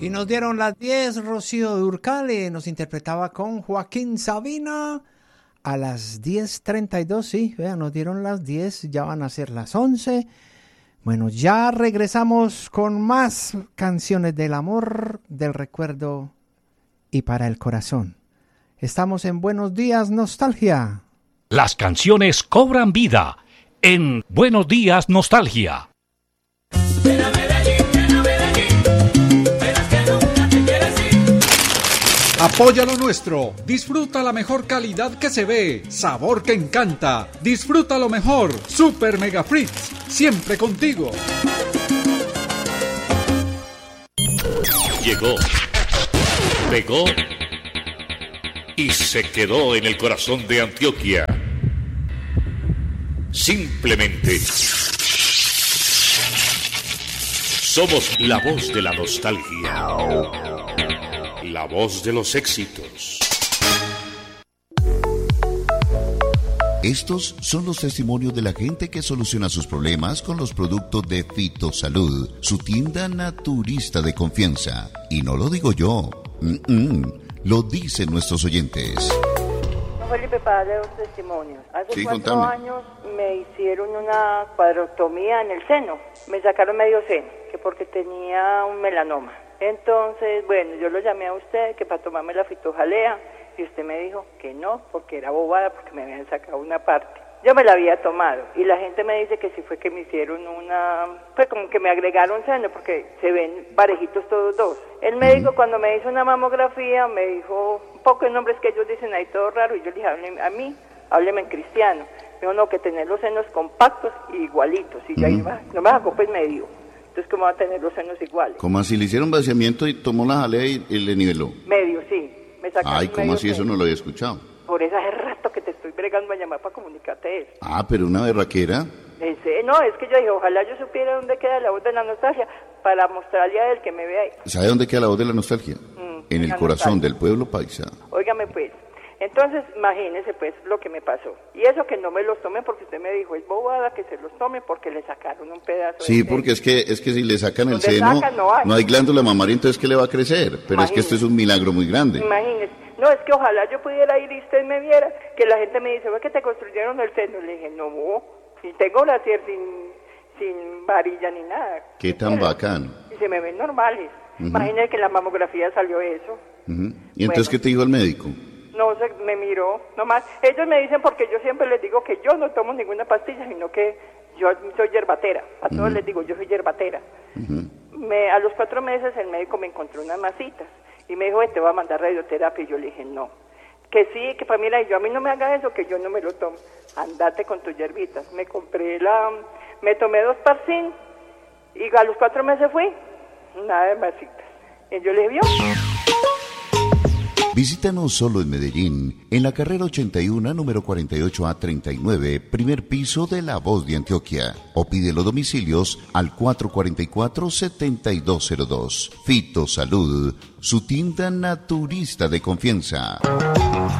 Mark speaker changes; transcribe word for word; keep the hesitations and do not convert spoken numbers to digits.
Speaker 1: Y nos dieron las diez, Rocío Dúrcal nos interpretaba con Joaquín Sabina a las diez treinta y dos, sí, vean, nos dieron las diez, ya van a ser las once. Bueno, ya regresamos con más canciones del amor, del recuerdo y para el corazón. Estamos en Buenos Días Nostalgia.
Speaker 2: Las canciones cobran vida en Buenos Días Nostalgia.
Speaker 3: Apoya lo nuestro, disfruta la mejor calidad que se ve, sabor que encanta, disfruta lo mejor, Super Mega Fritz, siempre contigo.
Speaker 2: Llegó, pegó y se quedó en el corazón de Antioquia. Simplemente somos la voz de la nostalgia. La voz de los éxitos.
Speaker 4: Estos son los testimonios de la gente que soluciona sus problemas con los productos de Fitosalud, su tienda naturista de confianza. Y no lo digo yo, Mm-mm. lo dicen nuestros oyentes.
Speaker 5: Felipe, para dar un testimonio. Hace
Speaker 4: Sí,
Speaker 5: cuatro
Speaker 4: contame.
Speaker 5: años me hicieron una cuadrotomía en el seno. Me sacaron medio seno, que porque tenía un melanoma. Entonces, bueno, yo lo llamé a usted que para tomarme la fitojalea y usted me dijo que no, porque era bobada, porque me habían sacado una parte. Yo me la había tomado y la gente me dice que sí fue que me hicieron una, pues como que me agregaron seno porque se ven parejitos todos dos. El médico uh-huh. cuando me hizo una mamografía me dijo un poco de nombres que ellos dicen ahí todo raro y yo le dije, hábleme a mí, hábleme en cristiano. Me dijo, no, que tener los senos compactos y igualitos y uh-huh. ya iba, no me sacó pues medio. Entonces, ¿cómo va a tener los senos iguales?
Speaker 4: ¿Cómo así? ¿Le hicieron vaciamiento y tomó la jalea y, y le niveló?
Speaker 5: Medio, sí. Me sacaron
Speaker 4: Ay, ¿cómo
Speaker 5: medio
Speaker 4: así?
Speaker 5: seno.
Speaker 4: Eso no lo había escuchado.
Speaker 5: Por eso hace rato que te estoy bregando a llamar para comunicarte eso.
Speaker 4: Ah, pero una berraquera.
Speaker 5: Ese, no, es que yo dije, ojalá yo supiera dónde queda la voz de la nostalgia para mostrarle a él que me vea ahí.
Speaker 4: ¿Sabe dónde queda la voz de la nostalgia?
Speaker 5: Mm,
Speaker 4: en el
Speaker 5: la
Speaker 4: corazón
Speaker 5: nostalgia.
Speaker 4: del pueblo paisa.
Speaker 5: Óigame pues, entonces imagínese pues lo que me pasó. Y eso que no me los tome porque usted me dijo, es bobada que se los tome porque le sacaron un pedazo de
Speaker 4: Sí,
Speaker 5: seno.
Speaker 4: porque es que es que si le sacan el
Speaker 5: Donde
Speaker 4: seno,
Speaker 5: sacan, no hay.
Speaker 4: no hay glándula mamaria, entonces ¿qué le va a crecer? Pero es que esto es un milagro muy grande.
Speaker 5: Imagínese. No, es que ojalá yo pudiera ir y usted me viera, que la gente me dice, ¿fue que te construyeron el seno? Le dije, no, si tengo la cier sin, sin varilla ni nada.
Speaker 4: Qué tan
Speaker 5: Pero-
Speaker 4: bacano.
Speaker 5: Y se me ven normales.
Speaker 4: Ujú.
Speaker 5: Imagínese que en la mamografía salió eso.
Speaker 4: Ujú. ¿Y entonces
Speaker 5: Bueno.
Speaker 4: qué te dijo el médico?
Speaker 5: No, se me miró, nomás. Ellos me dicen porque yo siempre les digo que yo no tomo ninguna pastilla, sino que yo soy yerbatera. A todos
Speaker 4: Ujú.
Speaker 5: les digo, yo soy yerbatera.
Speaker 4: Ujú.
Speaker 5: Me, a los cuatro meses el médico me encontró unas masitas y me dijo, "Eh, te voy a mandar radioterapia", y yo le dije, no. Que sí, que para mí, y yo a mí no me haga eso, que yo no me lo tomo. Andate con tus hierbitas. Me compré la, me tomé dos Parsin y a los cuatro meses fui, nada de masitas. Y yo le dije, ¿vio?
Speaker 4: Visítanos solo en Medellín, en la carrera ochenta y uno, número cuarenta y ocho A treinta y nueve, primer piso de La Voz de Antioquia. O pide los domicilios al cuatro cuatro cuatro, siete dos cero dos. Fitosalud, su tienda naturista de confianza.